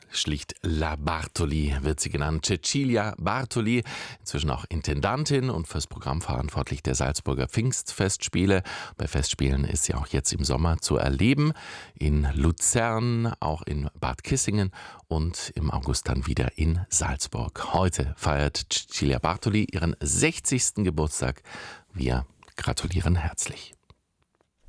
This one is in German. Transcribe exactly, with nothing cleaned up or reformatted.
Schlicht La Bartoli wird sie genannt. Cecilia Bartoli, inzwischen auch Intendantin und fürs Programm verantwortlich der Salzburger Pfingstfestspiele. Bei Festspielen ist sie auch jetzt im Sommer zu erleben. In Luzern, auch in Bad Kissingen und im August dann wieder in Salzburg. Heute feiert Cecilia Bartoli ihren sechzigsten Geburtstag. Wir gratulieren herzlich.